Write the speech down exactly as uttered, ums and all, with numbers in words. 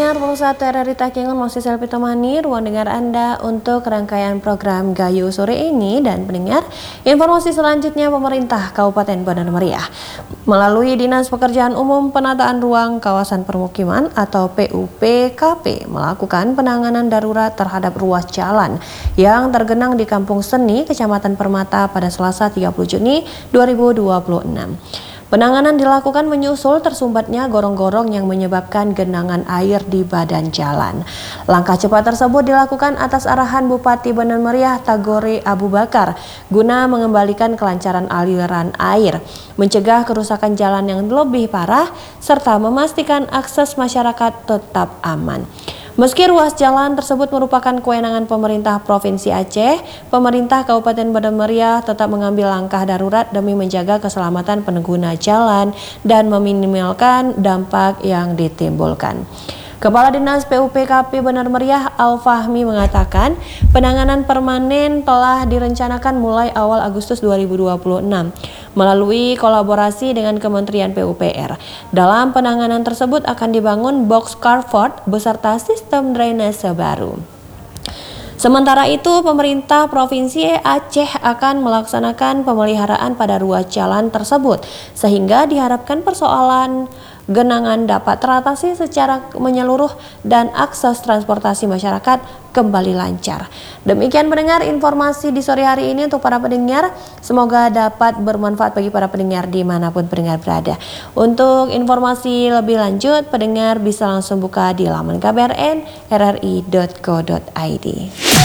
pendengar satu R R I Takengon masih selfie temani ruang dengar Anda untuk rangkaian program Gayo sore ini. Dan pendengar, informasi selanjutnya pemerintah Kabupaten Bandar Meriah melalui Dinas Pekerjaan Umum Penataan Ruang Kawasan Permukiman atau P U P K P melakukan penanganan darurat terhadap ruas jalan yang tergenang di Kampung Seni, Kecamatan Permata pada Selasa tiga puluh Juni dua ribu dua puluh enam. Penanganan dilakukan menyusul tersumbatnya gorong-gorong yang menyebabkan genangan air di badan jalan. Langkah cepat tersebut dilakukan atas arahan Bupati Bandar Meriah Tagore Abu Bakar guna mengembalikan kelancaran aliran air, mencegah kerusakan jalan yang lebih parah, serta memastikan akses masyarakat tetap aman. Meski ruas jalan tersebut merupakan kewenangan pemerintah Provinsi Aceh, pemerintah Kabupaten Bandar Meriah tetap mengambil langkah darurat demi menjaga keselamatan pengguna jalan dan meminimalkan dampak yang ditimbulkan. Kepala Dinas P U P K P Bandar Meriah Al-Fahmi mengatakan penanganan permanen telah direncanakan mulai awal Agustus dua ribu dua puluh enam melalui kolaborasi dengan Kementerian P U P R. Dalam penanganan tersebut akan dibangun box culvert beserta sistem drainase baru. Sementara itu, pemerintah Provinsi Aceh akan melaksanakan pemeliharaan pada ruas jalan tersebut sehingga diharapkan persoalan genangan dapat teratasi secara menyeluruh dan akses transportasi masyarakat kembali lancar. Demikian pendengar informasi di sore hari ini untuk para pendengar. Semoga dapat bermanfaat bagi para pendengar dimanapun pendengar berada. Untuk informasi lebih lanjut, pendengar bisa langsung buka di laman K B R N R R I dot co dot I D.